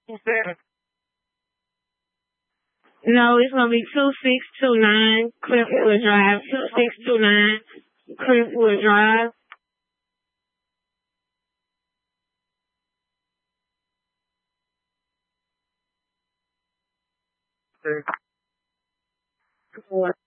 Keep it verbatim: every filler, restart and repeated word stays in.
No, it's gonna be two six two nine Clintwood Drive. Two six two nine Clintwood Drive. Okay.